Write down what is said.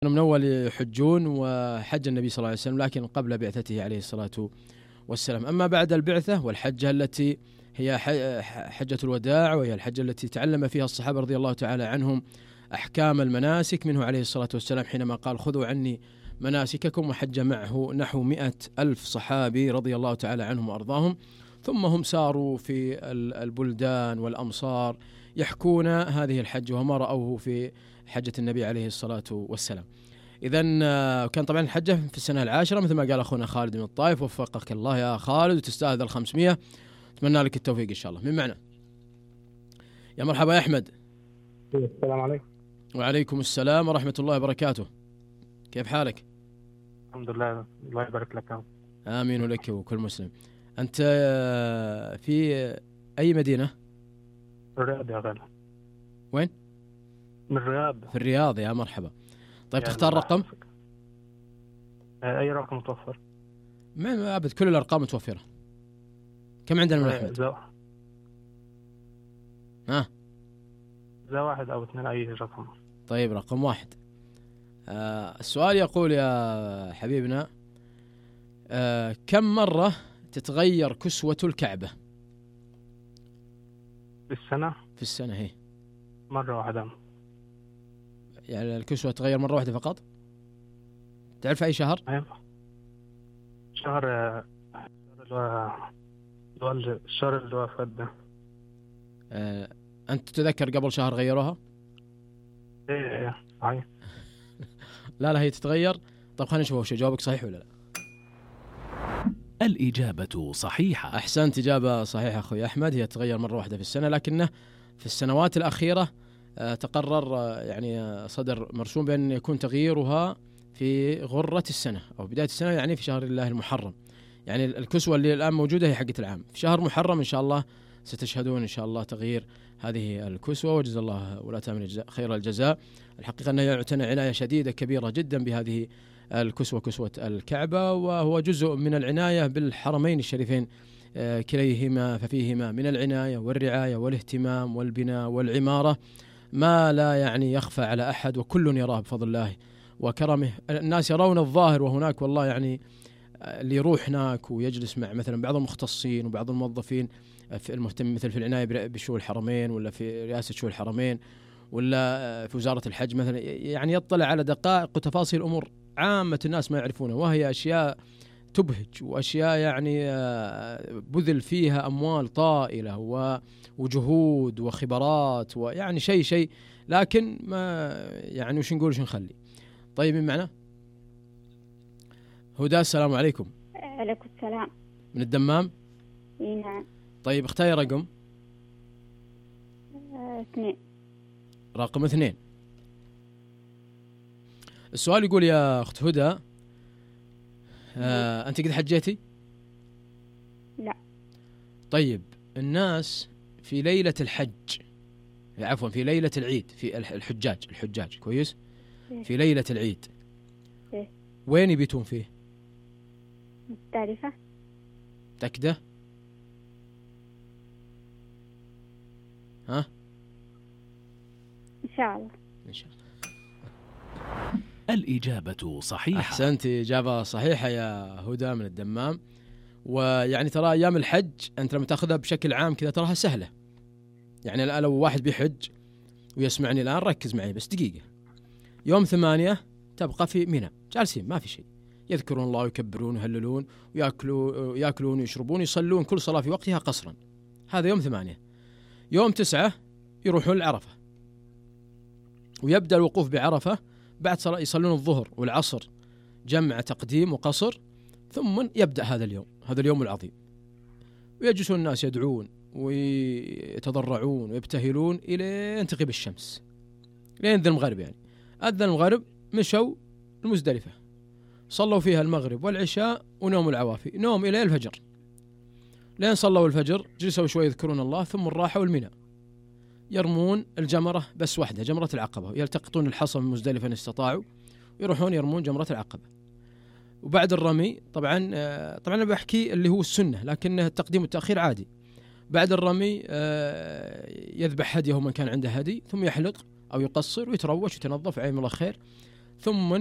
من أول يحجون وحج النبي صلى الله عليه وسلم، لكن قبل بعثته عليه الصلاة والسلام. أما بعد البعثة والحجة التي هي حجة الوداع، وهي الحجة التي تعلم فيها الصحابة رضي الله تعالى عنهم أحكام المناسك منه عليه الصلاة والسلام، حينما قال خذوا عني مناسككم، وحج معه نحو 100,000 صحابي رضي الله تعالى عنهم وأرضاهم. ثم هم ساروا في البلدان والأمصار يحكون هذه الحج وما رأوه في حجة النبي عليه الصلاة والسلام. إذن كان طبعا الحجة في السنة العاشرة مثل ما قال أخونا خالد من الطائف، وفقك الله يا خالد وتستاهل 500. أتمنى لك التوفيق إن شاء الله. من معنا؟ يا مرحبا يا أحمد. السلام عليكم. وعليكم السلام ورحمة الله وبركاته. كيف حالك؟ الحمد لله، الله يبارك لك. آمين لك وكل مسلم. أنت في أي مدينة؟ الرياض يا غالي. وين؟ من الرياض. في الرياض، يا مرحبا. طيب تختار رقم؟ أي رقم متوفر؟ ما أبد، كل الأرقام متوفرة. كم عندنا من أحمد؟ ذا واحد أو اثنين، أي رقم. طيب رقم واحد. السؤال يقول يا حبيبنا، كم مرة تتغير كسوة الكعبة؟ في السنة هي مرة واحدة. يعني الكسوة تتغير مرة واحدة فقط؟ تعرف أي شهر؟ شهر الشهر اللي هو فات ده. أنت تتذكر قبل شهر غيروها؟ إيه صحيح. لا هي تتغير. طب خلينا نشوف وش جوابك، صحيح ولا لا؟ الإجابة صحيحة. أحسنت، إجابة صحيحة أخوي أحمد. هي تتغير مرة واحدة في السنة، لكنه في السنوات الأخيرة تقرر يعني صدر مرسوم بأن يكون تغييرها في غرة السنة أو بداية السنة، يعني في شهر الله المحرم. يعني الكسوة اللي الآن موجودة هي حقة العام، في شهر محرم إن شاء الله ستشهدون إن شاء الله تغيير هذه الكسوة، وجزا الله ولاة أمر خير الجزاء. الحقيقة أنه يعتنى عناية شديدة كبيرة جدا بهذه الكسوة، كسوة الكعبة، وهو جزء من العناية بالحرمين الشريفين كليهما، ففيهما من العناية والرعاية والاهتمام والبناء والعمارة ما لا يعني يخفى على أحد، وكل يراه بفضل الله وكرمه. الناس يرون الظاهر، وهناك والله يعني اللي يروح هناك ويجلس مع مثلا بعض المختصين وبعض الموظفين في المهتم مثل في العناية بشؤون الحرمين، ولا في رئاسة شؤون الحرمين، ولا في وزارة الحج مثلا، يعني يطلع على دقائق وتفاصيل أمور عامة الناس ما يعرفونها، وهي أشياء تبهج، وأشياء يعني بذل فيها أموال طائلة وجهود وخبرات، ويعني شيء لكن ما يعني وش نقول وش نخلي. طيب من معنا؟ هدى، السلام عليكم. عليكم السلام. من الدمام؟ نعم. طيب اختاري رقم. 2. رقم 2. السؤال يقول يا أخت هدى، أنت قد حجيتي؟ لا. طيب الناس في ليلة الحج، عفوا في ليلة العيد، في الحجاج كويس؟ في ليلة العيد وين يبيتون فيه؟ مختلفة. تكده؟ ها؟ إن شاء الله. الإجابة صحيحة. أحسنت، إجابة صحيحة يا هدى من الدمام. ويعني ترى أيام الحج أنت لما تأخذها بشكل عام كذا تراها سهلة. يعني لو واحد بيحج ويسمعني الآن ركز معي بس دقيقة. يوم 8 تبقى في منى جالسين ما في شيء، يذكرون الله ويكبرون ويهللون ويأكلون ويشربون ويصلون كل صلاة في وقتها قصرا. هذا يوم 8. يوم 9 يروحون العرفة، ويبدأ الوقوف بعرفة بعد صلاة، يصلون الظهر والعصر جمع تقديم وقصر، ثم يبدأ هذا اليوم العظيم، ويجلسون الناس يدعون ويتضرعون ويبتهلون إلى أن تغيب الشمس، لين ذي المغرب. يعني أذن المغرب مشوا المزدلفة، صلوا فيها المغرب والعشاء ونوم العوافي، نوم إلى الفجر، لين صلوا الفجر جلسوا شوي يذكرون الله، ثم راحوا المنى يرمون الجمرة بس واحدة، جمرة العقبة، يلتقطون الحصى من مزدلفة إن استطاعوا، يروحون يرمون جمرة العقبة. وبعد الرمي طبعا أنا بحكي اللي هو السنة، لكن التقديم والتأخير عادي. بعد الرمي يذبح هديه من كان عنده هدي، ثم يحلق أو يقصر ويتروش ويتنظف، عين الله خير. ثم